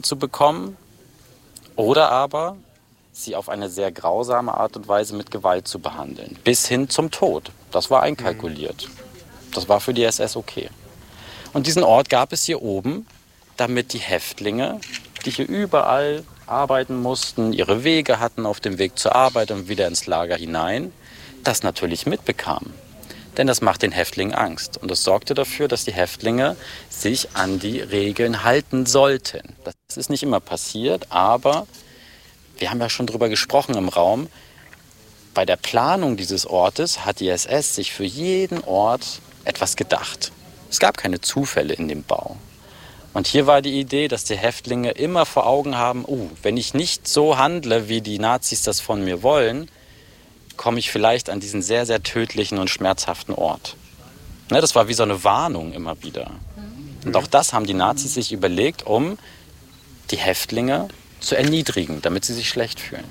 zu bekommen oder aber sie auf eine sehr grausame Art und Weise mit Gewalt zu behandeln, bis hin zum Tod. Das war einkalkuliert. Das war für die SS okay. Und diesen Ort gab es hier oben, damit die Häftlinge, die hier überall arbeiten mussten, ihre Wege hatten auf dem Weg zur Arbeit und wieder ins Lager hinein, das natürlich mitbekamen. Denn das macht den Häftlingen Angst. Und das sorgte dafür, dass die Häftlinge sich an die Regeln halten sollten. Das ist nicht immer passiert, aber wir haben ja schon drüber gesprochen im Raum. Bei der Planung dieses Ortes hat die SS sich für jeden Ort etwas gedacht. Es gab keine Zufälle in dem Bau. Und hier war die Idee, dass die Häftlinge immer vor Augen haben, wenn ich nicht so handle, wie die Nazis das von mir wollen, komme ich vielleicht an diesen sehr, sehr tödlichen und schmerzhaften Ort. Ne, das war wie so eine Warnung immer wieder. Und auch das haben die Nazis sich überlegt, um die Häftlinge zu erniedrigen, damit sie sich schlecht fühlen.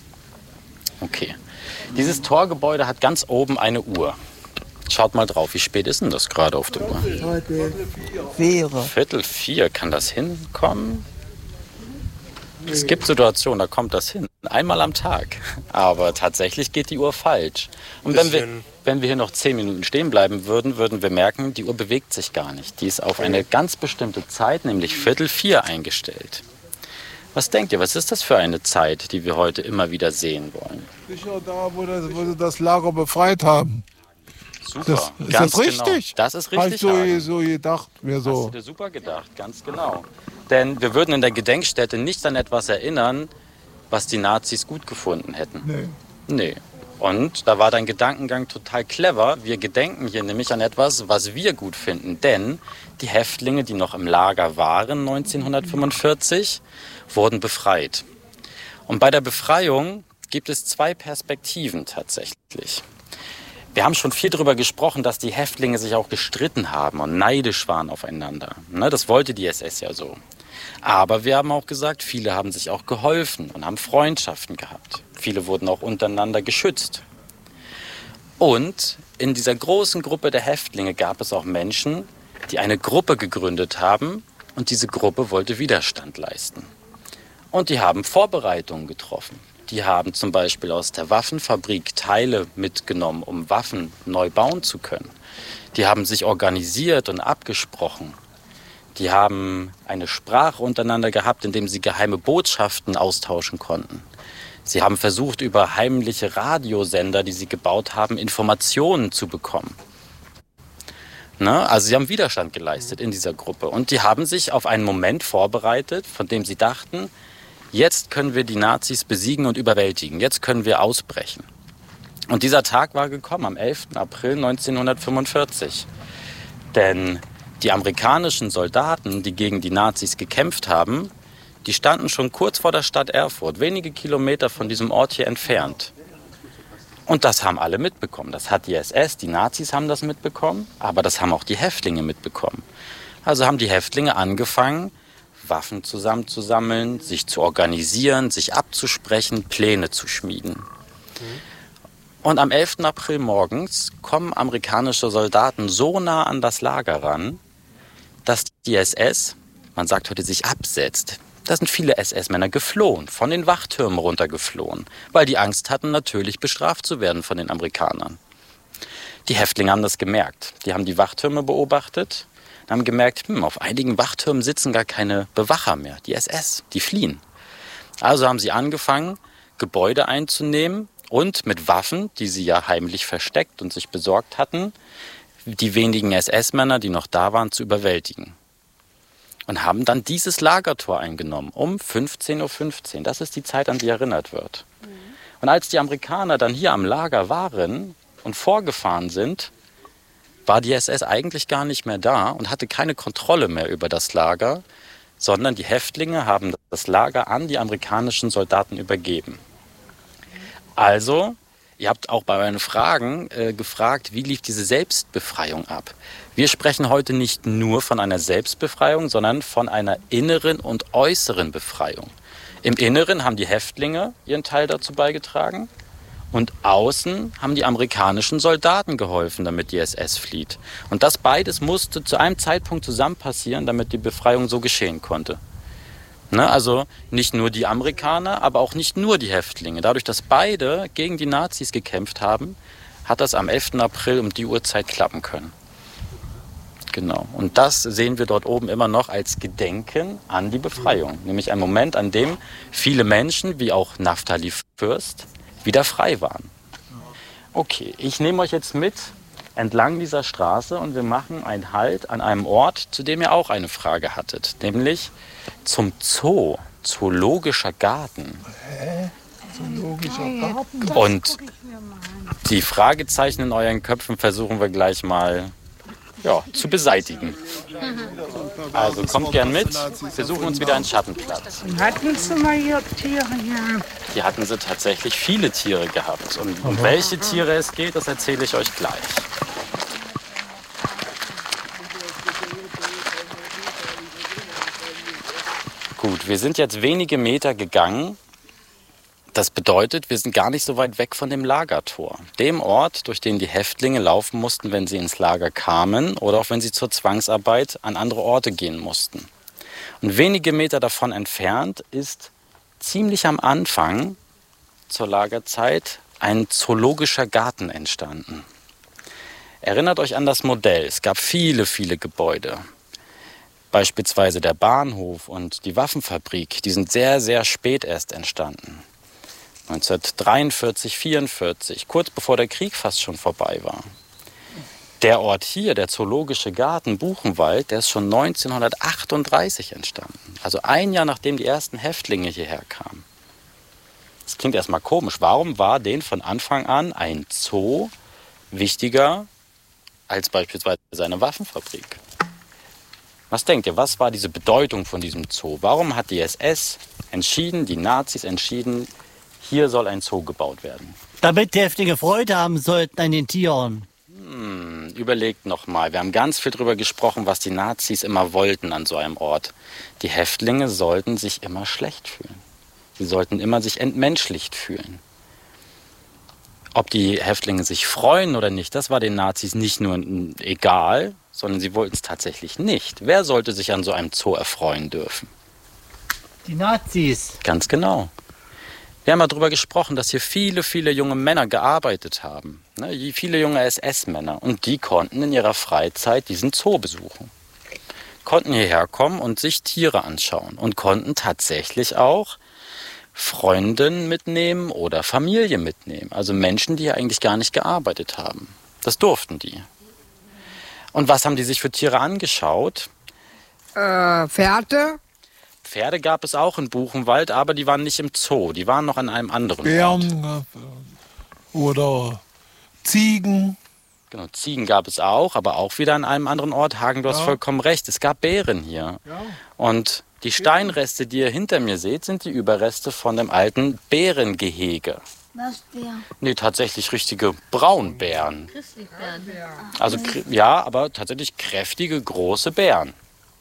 Okay. Dieses Torgebäude hat ganz oben eine Uhr. Schaut mal drauf, wie spät ist denn das gerade auf der Uhr? Heute 4. 3:45, kann das hinkommen? Es gibt Situationen, da kommt das hin. Einmal am Tag. Aber tatsächlich geht die Uhr falsch. Und wenn wir hier noch 10 Minuten stehen bleiben würden, würden wir merken, die Uhr bewegt sich gar nicht. Die ist auf eine ganz bestimmte Zeit, nämlich 3:45 eingestellt. Was denkt ihr, was ist das für eine Zeit, die wir heute immer wieder sehen wollen? Sicher da, wo sie das Lager befreit haben. Super, Ist ganz das richtig? Genau. Das ist richtig. So gedacht, mir so. Hast du dir super gedacht, ganz genau. Denn wir würden in der Gedenkstätte nicht an etwas erinnern, was die Nazis gut gefunden hätten. Nee. Und da war dein Gedankengang total clever. Wir gedenken hier nämlich an etwas, was wir gut finden. Denn die Häftlinge, die noch im Lager waren 1945, wurden befreit. Und bei der Befreiung gibt es 2 Perspektiven tatsächlich. Wir haben schon viel darüber gesprochen, dass die Häftlinge sich auch gestritten haben und neidisch waren aufeinander. Das wollte die SS ja so. Aber wir haben auch gesagt, viele haben sich auch geholfen und haben Freundschaften gehabt. Viele wurden auch untereinander geschützt. Und in dieser großen Gruppe der Häftlinge gab es auch Menschen, die eine Gruppe gegründet haben und diese Gruppe wollte Widerstand leisten. Und die haben Vorbereitungen getroffen. Die haben zum Beispiel aus der Waffenfabrik Teile mitgenommen, um Waffen neu bauen zu können. Die haben sich organisiert und abgesprochen. Die haben eine Sprache untereinander gehabt, indem sie geheime Botschaften austauschen konnten. Sie haben versucht, über heimliche Radiosender, die sie gebaut haben, Informationen zu bekommen. Also sie haben Widerstand geleistet in dieser Gruppe. Und die haben sich auf einen Moment vorbereitet, von dem sie dachten, jetzt können wir die Nazis besiegen und überwältigen. Jetzt können wir ausbrechen. Und dieser Tag war gekommen am 11. April 1945. Denn die amerikanischen Soldaten, die gegen die Nazis gekämpft haben, die standen schon kurz vor der Stadt Erfurt, wenige Kilometer von diesem Ort hier entfernt. Und das haben alle mitbekommen. Das hat die SS, die Nazis haben das mitbekommen, aber das haben auch die Häftlinge mitbekommen. Also haben die Häftlinge angefangen, Waffen zusammenzusammeln, sich zu organisieren, sich abzusprechen, Pläne zu schmieden. Und am 11. April morgens kommen amerikanische Soldaten so nah an das Lager ran, dass die SS, man sagt heute, sich absetzt. Da sind viele SS-Männer geflohen, von den Wachtürmen runtergeflohen, weil die Angst hatten, natürlich bestraft zu werden von den Amerikanern. Die Häftlinge haben das gemerkt. Die haben die Wachtürme beobachtet und haben gemerkt, auf einigen Wachtürmen sitzen gar keine Bewacher mehr, die SS, die fliehen. Also haben sie angefangen, Gebäude einzunehmen und mit Waffen, die sie ja heimlich versteckt und sich besorgt hatten, die wenigen SS-Männer, die noch da waren, zu überwältigen. Und haben dann dieses Lagertor eingenommen um 15:15 Uhr. Das ist die Zeit, an die erinnert wird. Und als die Amerikaner dann hier am Lager waren und vorgefahren sind, war die SS eigentlich gar nicht mehr da und hatte keine Kontrolle mehr über das Lager, sondern die Häftlinge haben das Lager an die amerikanischen Soldaten übergeben. Also, ihr habt auch bei euren Fragen gefragt, wie lief diese Selbstbefreiung ab? Wir sprechen heute nicht nur von einer Selbstbefreiung, sondern von einer inneren und äußeren Befreiung. Im Inneren haben die Häftlinge ihren Teil dazu beigetragen und außen haben die amerikanischen Soldaten geholfen, damit die SS flieht. Und das beides musste zu einem Zeitpunkt zusammen passieren, damit die Befreiung so geschehen konnte. Ne? Also nicht nur die Amerikaner, aber auch nicht nur die Häftlinge. Dadurch, dass beide gegen die Nazis gekämpft haben, hat das am 11. April um die Uhrzeit klappen können. Genau. Und das sehen wir dort oben immer noch als Gedenken an die Befreiung. Nämlich ein Moment, an dem viele Menschen, wie auch Naftali Fürst, wieder frei waren. Okay, ich nehme euch jetzt mit entlang dieser Straße und wir machen einen Halt an einem Ort, zu dem ihr auch eine Frage hattet. Nämlich zum Zoo, Zoologischer Garten. Zoologischer Garten. Und die Fragezeichen in euren Köpfen versuchen wir gleich mal zu beseitigen. Also kommt gern mit, wir suchen uns wieder einen Schattenplatz. Hatten Sie mal hier Tiere gehabt? Hier hatten sie tatsächlich viele Tiere gehabt. Und um welche Tiere es geht, das erzähle ich euch gleich. Gut, wir sind jetzt wenige Meter gegangen. Das bedeutet, wir sind gar nicht so weit weg von dem Lagertor. Dem Ort, durch den die Häftlinge laufen mussten, wenn sie ins Lager kamen oder auch wenn sie zur Zwangsarbeit an andere Orte gehen mussten. Und wenige Meter davon entfernt ist ziemlich am Anfang zur Lagerzeit ein zoologischer Garten entstanden. Erinnert euch an das Modell. Es gab viele, viele Gebäude. Beispielsweise der Bahnhof und die Waffenfabrik, die sind sehr, sehr spät erst entstanden. 1943, 1944, kurz bevor der Krieg fast schon vorbei war. Der Ort hier, der Zoologische Garten Buchenwald, der ist schon 1938 entstanden. Also ein Jahr nachdem die ersten Häftlinge hierher kamen. Das klingt erstmal komisch. Warum war denen von Anfang an ein Zoo wichtiger als beispielsweise eine Waffenfabrik? Was denkt ihr, was war diese Bedeutung von diesem Zoo? Warum hat die SS entschieden, die Nazis entschieden, hier soll ein Zoo gebaut werden? Damit die Häftlinge Freude haben sollten an den Tieren. Überlegt nochmal. Wir haben ganz viel darüber gesprochen, was die Nazis immer wollten an so einem Ort. Die Häftlinge sollten sich immer schlecht fühlen. Sie sollten immer sich entmenschlicht fühlen. Ob die Häftlinge sich freuen oder nicht, das war den Nazis nicht nur egal, sondern sie wollten es tatsächlich nicht. Wer sollte sich an so einem Zoo erfreuen dürfen? Die Nazis. Ganz genau. Wir haben mal darüber gesprochen, dass hier viele, viele junge Männer gearbeitet haben. Ne, viele junge SS-Männer. Und die konnten in ihrer Freizeit diesen Zoo besuchen. Konnten hierher kommen und sich Tiere anschauen. Und konnten tatsächlich auch Freundinnen mitnehmen oder Familie mitnehmen. Also Menschen, die hier eigentlich gar nicht gearbeitet haben. Das durften die. Und was haben die sich für Tiere angeschaut? Pferde. Pferde gab es auch in Buchenwald, aber die waren nicht im Zoo. Die waren noch an einem anderen Ort. Bären oder Ziegen. Genau, Ziegen gab es auch, aber auch wieder an einem anderen Ort. Hagen, du hast vollkommen recht. Es gab Bären hier. Ja. Und die Steinreste, die ihr hinter mir seht, sind die Überreste von dem alten Bärengehege. Was Bär? Nee, tatsächlich richtige Braunbären. Also ja, aber tatsächlich kräftige, große Bären.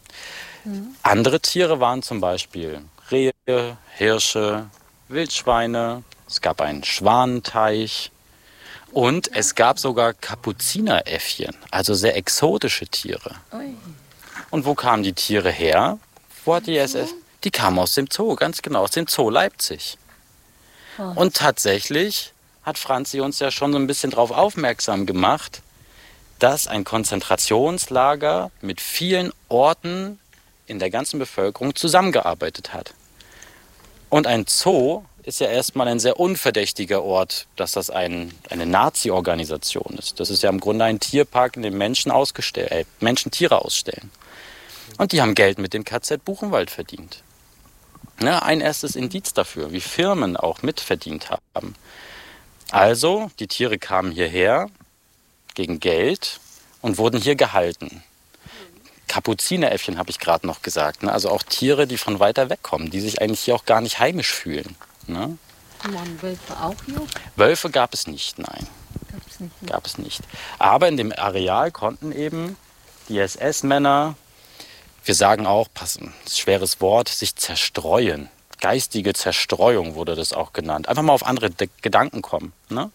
Andere Tiere waren zum Beispiel Rehe, Hirsche, Wildschweine. Es gab einen Schwanenteich. Und es gab sogar Kapuzineräffchen, also sehr exotische Tiere. Und wo kamen die Tiere her? Wo hat die SS? Die kamen aus dem Zoo, ganz genau, aus dem Zoo Leipzig. Und tatsächlich hat Franzi uns ja schon so ein bisschen darauf aufmerksam gemacht, dass ein Konzentrationslager mit vielen Orten in der ganzen Bevölkerung zusammengearbeitet hat. Und ein Zoo ist ja erstmal ein sehr unverdächtiger Ort, dass das eine Nazi-Organisation ist. Das ist ja im Grunde ein Tierpark, in dem Menschen Tiere ausstellen. Und die haben Geld mit dem KZ Buchenwald verdient. Ja, ein erstes Indiz dafür, wie Firmen auch mitverdient haben. Also, die Tiere kamen hierher gegen Geld und wurden hier gehalten. Kapuzineräffchen habe ich gerade noch gesagt. Ne? Also auch Tiere, die von weiter weg kommen, die sich eigentlich hier auch gar nicht heimisch fühlen. Ne? Waren Wölfe auch hier? Wölfe gab es nicht, nein. Gab es nicht. Aber in dem Areal konnten eben die SS-Männer, wir sagen auch, schweres Wort, sich zerstreuen. Geistige Zerstreuung wurde das auch genannt. Einfach mal auf andere Gedanken kommen. Ne?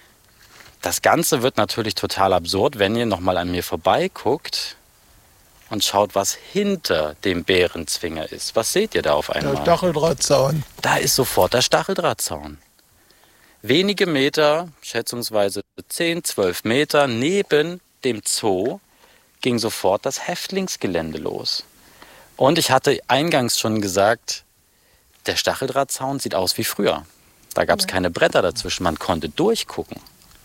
Das Ganze wird natürlich total absurd, wenn ihr nochmal an mir vorbeiguckt und schaut, was hinter dem Bärenzwinger ist. Was seht ihr da auf einmal? Der Stacheldrahtzaun. Da ist sofort der Stacheldrahtzaun. Wenige Meter, schätzungsweise 10, 12 Meter neben dem Zoo, ging sofort das Häftlingsgelände los. Und ich hatte eingangs schon gesagt, der Stacheldrahtzaun sieht aus wie früher. Da gab es keine Bretter dazwischen, man konnte durchgucken.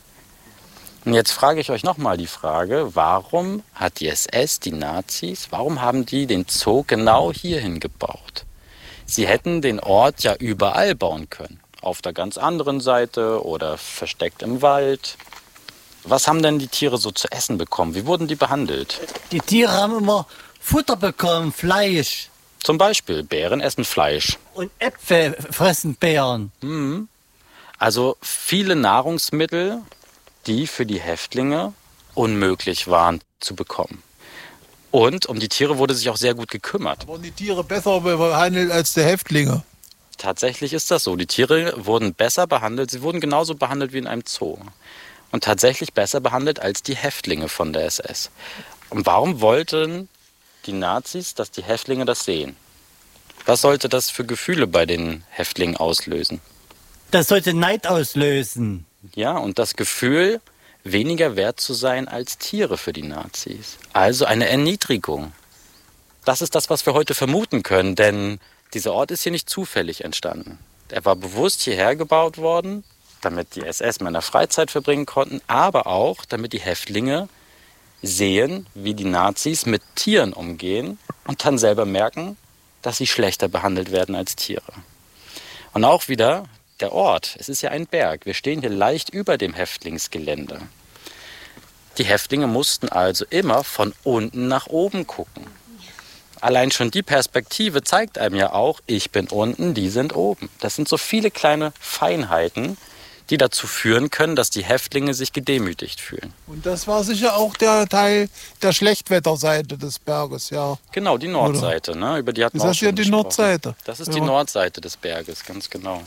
Und jetzt frage ich euch nochmal die Frage, warum hat die SS, die Nazis, warum haben die den Zoo genau hierhin gebaut? Sie hätten den Ort ja überall bauen können. Auf der ganz anderen Seite oder versteckt im Wald. Was haben denn die Tiere so zu essen bekommen? Wie wurden die behandelt? Die Tiere haben immer Futter bekommen, Fleisch. Zum Beispiel, Bären essen Fleisch. Und Äpfel fressen Bären. Also viele Nahrungsmittel, die für die Häftlinge unmöglich waren zu bekommen. Und um die Tiere wurde sich auch sehr gut gekümmert. Wurden die Tiere besser behandelt als die Häftlinge? Tatsächlich ist das so. Die Tiere wurden besser behandelt. Sie wurden genauso behandelt wie in einem Zoo. Und tatsächlich besser behandelt als die Häftlinge von der SS. Und warum wollten die Nazis, dass die Häftlinge das sehen? Was sollte das für Gefühle bei den Häftlingen auslösen? Das sollte Neid auslösen. Ja, und das Gefühl, weniger wert zu sein als Tiere für die Nazis. Also eine Erniedrigung. Das ist das, was wir heute vermuten können, denn dieser Ort ist hier nicht zufällig entstanden. Er war bewusst hierher gebaut worden, damit die SS-Männer Freizeit verbringen konnten, aber auch, damit die Häftlinge sehen, wie die Nazis mit Tieren umgehen und dann selber merken, dass sie schlechter behandelt werden als Tiere. Und auch wieder der Ort. Es ist ja ein Berg. Wir stehen hier leicht über dem Häftlingsgelände. Die Häftlinge mussten also immer von unten nach oben gucken. Allein schon die Perspektive zeigt einem ja auch, ich bin unten, die sind oben. Das sind so viele kleine Feinheiten, die dazu führen können, dass die Häftlinge sich gedemütigt fühlen. Und das war sicher auch der Teil der Schlechtwetterseite des Berges, ja. Genau, die Nordseite, ne? Über die hatten wir Ist auch das hier schon die gesprochen. Nordseite? Das ist Ja. die Nordseite des Berges, ganz genau.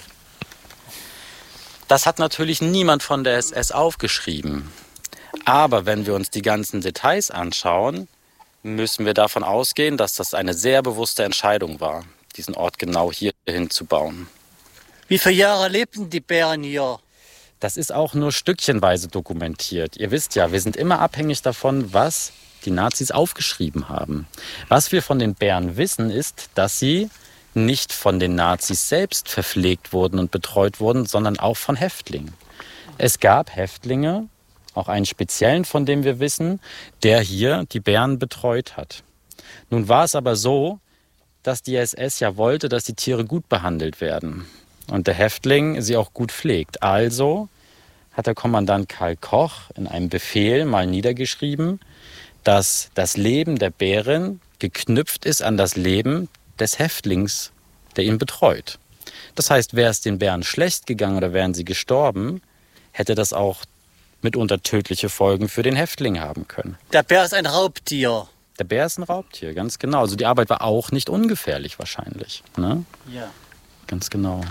Das hat natürlich niemand von der SS aufgeschrieben. Aber wenn wir uns die ganzen Details anschauen, müssen wir davon ausgehen, dass das eine sehr bewusste Entscheidung war, diesen Ort genau hier hinzubauen. Wie viele Jahre lebten die Bären hier? Das ist auch nur stückchenweise dokumentiert. Ihr wisst ja, wir sind immer abhängig davon, was die Nazis aufgeschrieben haben. Was wir von den Bären wissen, ist, dass sie nicht von den Nazis selbst verpflegt wurden und betreut wurden, sondern auch von Häftlingen. Es gab Häftlinge, auch einen speziellen, von dem wir wissen, der hier die Bären betreut hat. Nun war es aber so, dass die SS ja wollte, dass die Tiere gut behandelt werden und der Häftling sie auch gut pflegt. Also hat der Kommandant Karl Koch in einem Befehl mal niedergeschrieben, dass das Leben der Bären geknüpft ist an das Leben des Häftlings, der ihn betreut. Das heißt, wäre es den Bären schlecht gegangen oder wären sie gestorben, hätte das auch mitunter tödliche Folgen für den Häftling haben können. Der Bär ist ein Raubtier. Der Bär ist ein Raubtier, ganz genau. Also die Arbeit war auch nicht ungefährlich wahrscheinlich. Ne? Ja. Ganz genau.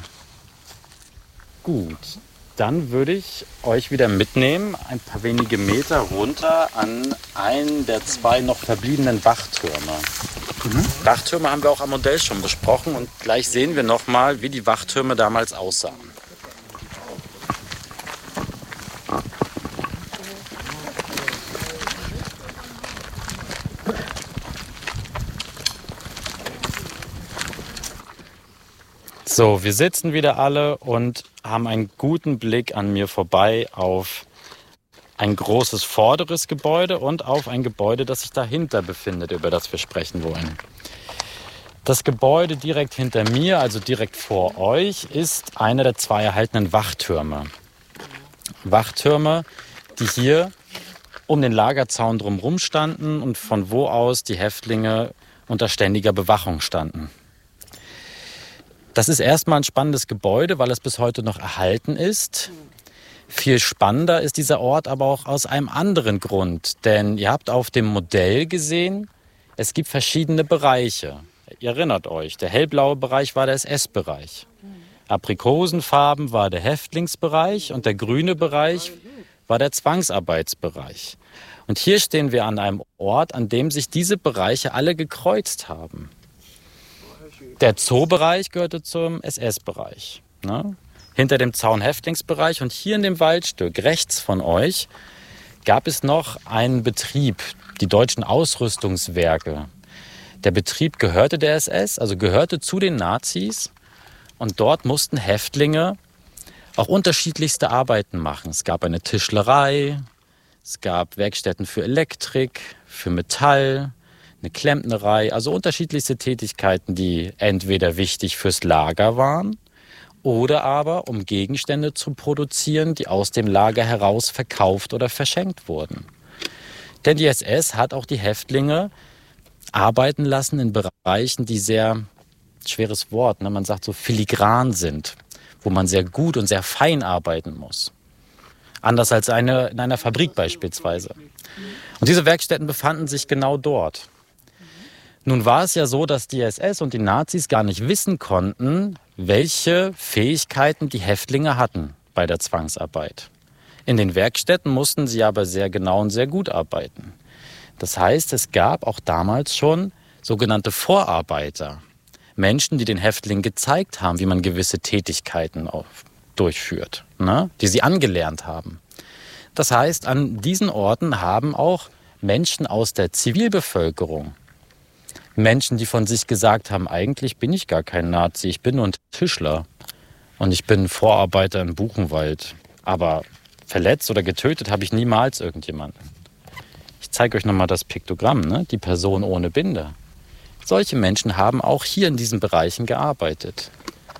Gut, dann würde ich euch wieder mitnehmen, ein paar wenige Meter runter an einen der zwei noch verbliebenen Wachtürme. Wachtürme haben wir auch am Modell schon besprochen und gleich sehen wir nochmal, wie die Wachtürme damals aussahen. So, wir sitzen wieder alle und haben einen guten Blick an mir vorbei auf ein großes vorderes Gebäude und auf ein Gebäude, das sich dahinter befindet, über das wir sprechen wollen. Das Gebäude direkt hinter mir, also direkt vor euch, ist einer der zwei erhaltenen Wachtürme. Wachtürme, die hier um den Lagerzaun drumherum standen und von wo aus die Häftlinge unter ständiger Bewachung standen. Das ist erstmal ein spannendes Gebäude, weil es bis heute noch erhalten ist. Viel spannender ist dieser Ort aber auch aus einem anderen Grund. Denn ihr habt auf dem Modell gesehen, es gibt verschiedene Bereiche. Ihr erinnert euch, der hellblaue Bereich war der SS-Bereich. Aprikosenfarben war der Häftlingsbereich und der grüne Bereich war der Zwangsarbeitsbereich. Und hier stehen wir an einem Ort, an dem sich diese Bereiche alle gekreuzt haben. Der Zoobereich gehörte zum SS-Bereich, ne? Hinter dem Zaun Häftlingsbereich. Und hier in dem Waldstück rechts von euch gab es noch einen Betrieb, die Deutschen Ausrüstungswerke. Der Betrieb gehörte der SS, also gehörte zu den Nazis. Und dort mussten Häftlinge auch unterschiedlichste Arbeiten machen. Es gab eine Tischlerei, es gab Werkstätten für Elektrik, für Metall, eine Klempnerei, also unterschiedlichste Tätigkeiten, die entweder wichtig fürs Lager waren oder aber um Gegenstände zu produzieren, die aus dem Lager heraus verkauft oder verschenkt wurden. Denn die SS hat auch die Häftlinge arbeiten lassen in Bereichen, die sehr, schweres Wort, ne? Man sagt so filigran sind, wo man sehr gut und sehr fein arbeiten muss. Anders als in einer Fabrik beispielsweise. Und diese Werkstätten befanden sich genau dort. Nun war es ja so, dass die SS und die Nazis gar nicht wissen konnten, welche Fähigkeiten die Häftlinge hatten bei der Zwangsarbeit. In den Werkstätten mussten sie aber sehr genau und sehr gut arbeiten. Das heißt, es gab auch damals schon sogenannte Vorarbeiter. Menschen, die den Häftlingen gezeigt haben, wie man gewisse Tätigkeiten auch durchführt, ne? Die sie angelernt haben. Das heißt, an diesen Orten haben auch Menschen aus der Zivilbevölkerung, Menschen, die von sich gesagt haben, eigentlich bin ich gar kein Nazi, ich bin nur ein Tischler und ich bin Vorarbeiter im Buchenwald. Aber verletzt oder getötet habe ich niemals irgendjemanden. Ich zeige euch nochmal das Piktogramm, ne? Die Person ohne Binde. Solche Menschen haben auch hier in diesen Bereichen gearbeitet.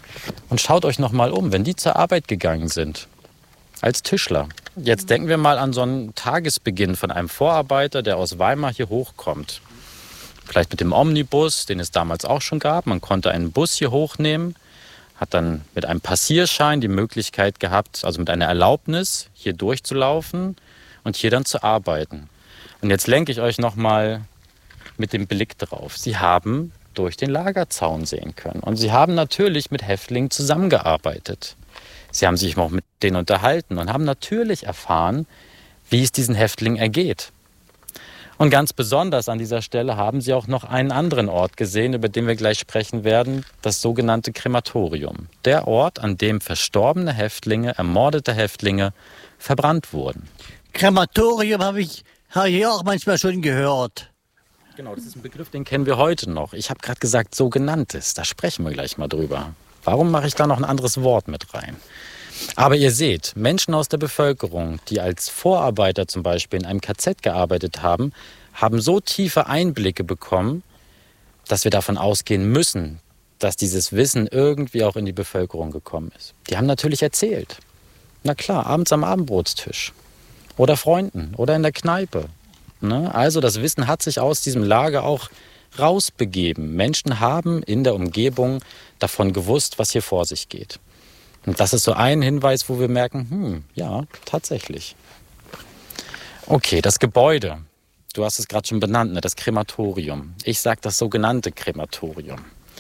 Und schaut euch nochmal um, wenn die zur Arbeit gegangen sind, als Tischler. Jetzt denken wir mal an so einen Tagesbeginn von einem Vorarbeiter, der aus Weimar hier hochkommt. Vielleicht mit dem Omnibus, den es damals auch schon gab. Man konnte einen Bus hier hochnehmen, hat dann mit einem Passierschein die Möglichkeit gehabt, also mit einer Erlaubnis, hier durchzulaufen und hier dann zu arbeiten. Und jetzt lenke ich euch nochmal mit dem Blick drauf. Sie haben durch den Lagerzaun sehen können. Und sie haben natürlich mit Häftlingen zusammengearbeitet. Sie haben sich auch mit denen unterhalten und haben natürlich erfahren, wie es diesen Häftlingen ergeht. Und ganz besonders an dieser Stelle haben sie auch noch einen anderen Ort gesehen, über den wir gleich sprechen werden, das sogenannte Krematorium. Der Ort, an dem verstorbene Häftlinge, ermordete Häftlinge verbrannt wurden. Krematorium habe ich hier auch manchmal schon gehört. Genau, das ist ein Begriff, den kennen wir heute noch. Ich habe gerade gesagt, sogenanntes, da sprechen wir gleich mal drüber. Warum mache ich da noch ein anderes Wort mit rein? Aber ihr seht, Menschen aus der Bevölkerung, die als Vorarbeiter zum Beispiel in einem KZ gearbeitet haben, haben so tiefe Einblicke bekommen, dass wir davon ausgehen müssen, dass dieses Wissen irgendwie auch in die Bevölkerung gekommen ist. Die haben natürlich erzählt. Na klar, abends am Abendbrotstisch oder Freunden oder in der Kneipe. Ne? Also das Wissen hat sich aus diesem Lager auch rausbegeben. Menschen haben in der Umgebung davon gewusst, was hier vor sich geht. Und das ist so ein Hinweis, wo wir merken, ja, tatsächlich. Okay, das Gebäude. Du hast es gerade schon benannt, ne? Das Krematorium. Ich sage das sogenannte Krematorium.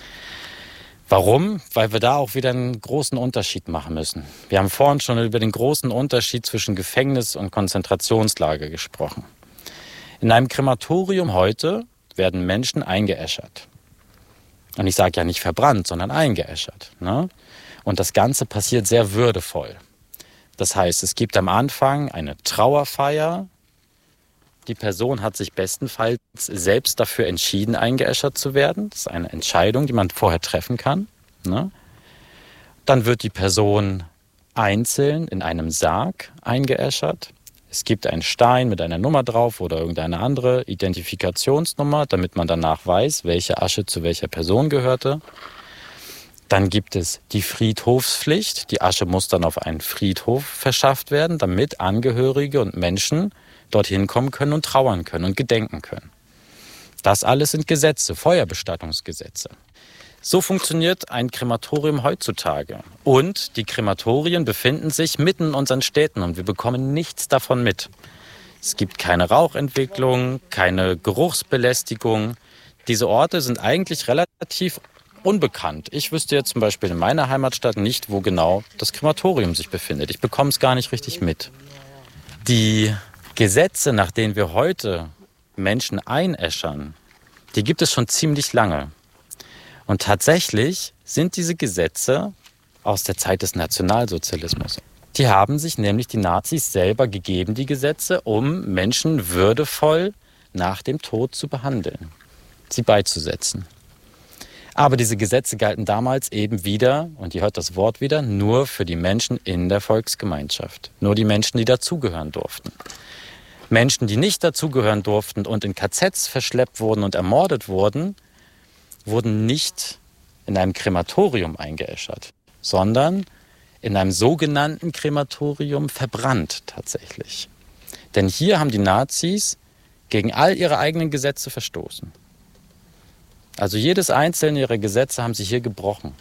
Warum? Weil wir da auch wieder einen großen Unterschied machen müssen. Wir haben vorhin schon über den großen Unterschied zwischen Gefängnis und Konzentrationslager gesprochen. In einem Krematorium heute werden Menschen eingeäschert. Und ich sage ja nicht verbrannt, sondern eingeäschert, ne? Und das Ganze passiert sehr würdevoll. Das heißt, es gibt am Anfang eine Trauerfeier. Die Person hat sich bestenfalls selbst dafür entschieden, eingeäschert zu werden. Das ist eine Entscheidung, die man vorher treffen kann, ne? Dann wird die Person einzeln in einem Sarg eingeäschert. Es gibt einen Stein mit einer Nummer drauf oder irgendeine andere Identifikationsnummer, damit man danach weiß, welche Asche zu welcher Person gehörte. Dann gibt es die Friedhofspflicht. Die Asche muss dann auf einen Friedhof verschafft werden, damit Angehörige und Menschen dorthin kommen können und trauern können und gedenken können. Das alles sind Gesetze, Feuerbestattungsgesetze. So funktioniert ein Krematorium heutzutage. Und die Krematorien befinden sich mitten in unseren Städten und wir bekommen nichts davon mit. Es gibt keine Rauchentwicklung, keine Geruchsbelästigung. Diese Orte sind eigentlich relativ unbekannt. Ich wüsste jetzt zum Beispiel in meiner Heimatstadt nicht, wo genau das Krematorium sich befindet. Ich bekomme es gar nicht richtig mit. Die Gesetze, nach denen wir heute Menschen einäschern, die gibt es schon ziemlich lange. Und tatsächlich sind diese Gesetze aus der Zeit des Nationalsozialismus. Die haben sich nämlich die Nazis selber gegeben, die Gesetze, um Menschen würdevoll nach dem Tod zu behandeln, sie beizusetzen. Aber diese Gesetze galten damals eben wieder, und ihr hört das Wort wieder, nur für die Menschen in der Volksgemeinschaft. Nur die Menschen, die dazugehören durften. Menschen, die nicht dazugehören durften und in KZs verschleppt wurden und ermordet wurden, wurden nicht in einem Krematorium eingeäschert, sondern in einem sogenannten Krematorium verbrannt tatsächlich. Denn hier haben die Nazis gegen all ihre eigenen Gesetze verstoßen. Also jedes einzelne ihrer Gesetze haben sie hier gebrochen.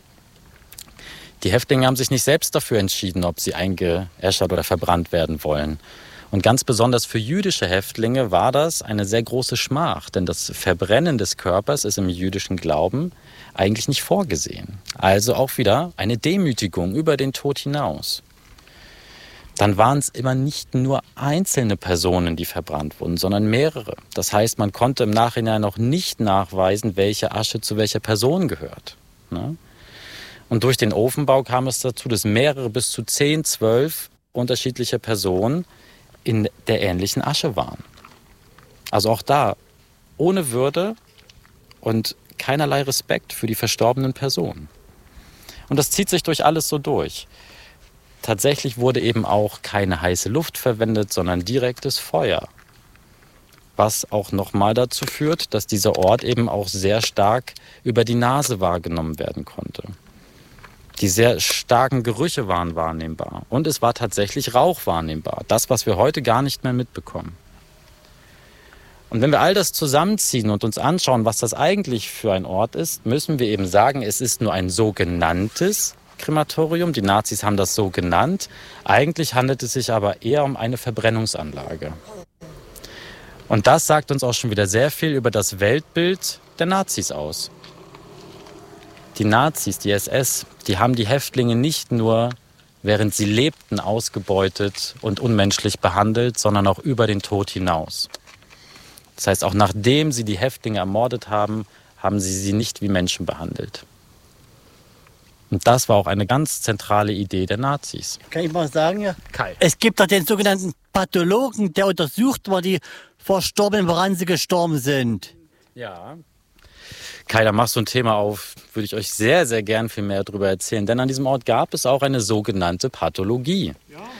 Die Häftlinge haben sich nicht selbst dafür entschieden, ob sie eingeäschert oder verbrannt werden wollen. Und ganz besonders für jüdische Häftlinge war das eine sehr große Schmach, denn das Verbrennen des Körpers ist im jüdischen Glauben eigentlich nicht vorgesehen. Also auch wieder eine Demütigung über den Tod hinaus. Dann waren es immer nicht nur einzelne Personen, die verbrannt wurden, sondern mehrere. Das heißt, man konnte im Nachhinein noch nicht nachweisen, welche Asche zu welcher Person gehört. Ne? Und durch den Ofenbau kam es dazu, dass mehrere bis zu 10, 12 unterschiedliche Personen in der ähnlichen Asche waren. Also auch da ohne Würde und keinerlei Respekt für die verstorbenen Personen. Und das zieht sich durch alles so durch. Tatsächlich wurde eben auch keine heiße Luft verwendet, sondern direktes Feuer. Was auch nochmal dazu führt, dass dieser Ort eben auch sehr stark über die Nase wahrgenommen werden konnte. Die sehr starken Gerüche waren wahrnehmbar. Und es war tatsächlich Rauch wahrnehmbar. Das, was wir heute gar nicht mehr mitbekommen. Und wenn wir all das zusammenziehen und uns anschauen, was das eigentlich für ein Ort ist, müssen wir eben sagen, es ist nur ein sogenanntes Krematorium. Die Nazis haben das so genannt. Eigentlich handelt es sich aber eher um eine Verbrennungsanlage. Und das sagt uns auch schon wieder sehr viel über das Weltbild der Nazis aus. Die Nazis, die SS, die haben die Häftlinge nicht nur, während sie lebten, ausgebeutet und unmenschlich behandelt, sondern auch über den Tod hinaus. Das heißt, auch nachdem sie die Häftlinge ermordet haben, haben sie sie nicht wie Menschen behandelt. Und das war auch eine ganz zentrale Idee der Nazis. Kann ich mal sagen, ja? Kai. Es gibt doch den sogenannten Pathologen, der untersucht, wo die Verstorbenen, woran sie gestorben sind. Ja. Kai, da machst du ein Thema auf, würde ich euch sehr, sehr gern viel mehr darüber erzählen. Denn an diesem Ort gab es auch eine sogenannte Pathologie.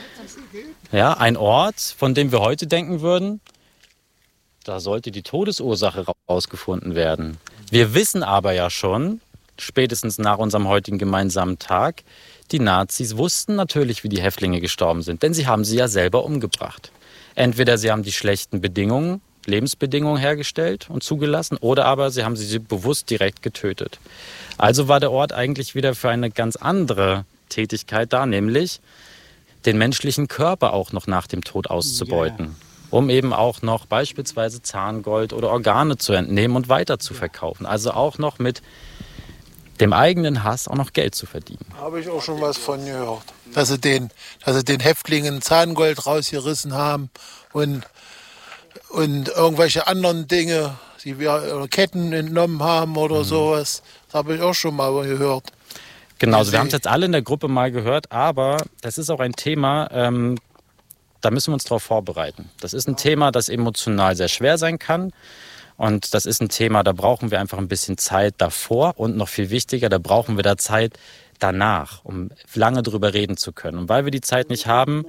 Ja, ein Ort, von dem wir heute denken würden, da sollte die Todesursache rausgefunden werden. Wir wissen aber ja schon, spätestens nach unserem heutigen gemeinsamen Tag, die Nazis wussten natürlich, wie die Häftlinge gestorben sind, denn sie haben sie ja selber umgebracht. Entweder sie haben die schlechten Bedingungen, Lebensbedingungen hergestellt und zugelassen, oder aber sie haben sie bewusst direkt getötet. Also war der Ort eigentlich wieder für eine ganz andere Tätigkeit da, nämlich den menschlichen Körper auch noch nach dem Tod auszubeuten. Um eben auch noch beispielsweise Zahngold oder Organe zu entnehmen und weiter zu verkaufen. Also auch noch mit dem eigenen Hass auch noch Geld zu verdienen. Habe ich auch schon was von gehört. Dass sie den Häftlingen Zahngold rausgerissen haben und irgendwelche anderen Dinge, die wir Ketten entnommen haben oder sowas. Das habe ich auch schon mal gehört. Genau, also wir haben es jetzt alle in der Gruppe mal gehört, aber das ist auch ein Thema, da müssen wir uns darauf vorbereiten. Das ist ein Thema, das emotional sehr schwer sein kann. Und das ist ein Thema, da brauchen wir einfach ein bisschen Zeit davor. Und noch viel wichtiger, da brauchen wir da Zeit danach, um lange drüber reden zu können. Und weil wir die Zeit nicht haben,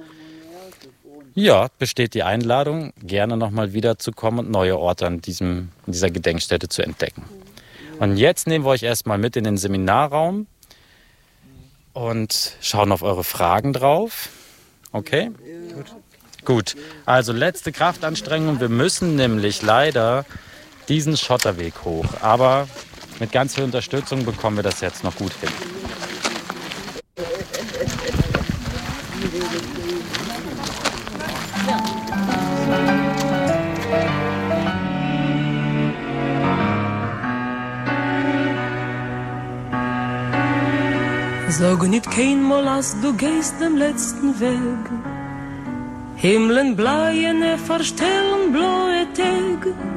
ja, besteht die Einladung, gerne nochmal wiederzukommen und neue Orte in dieser Gedenkstätte zu entdecken. Und jetzt nehmen wir euch erstmal mit in den Seminarraum und schauen auf eure Fragen drauf. Okay? Gut. Also letzte Kraftanstrengung. Wir müssen nämlich leider diesen Schotterweg hoch. Aber mit ganz viel Unterstützung bekommen wir das jetzt noch gut hin. Sag nicht keinmal, als du gehst dem letzten Weg. Himmeln bleien, verstellen blaue Tage.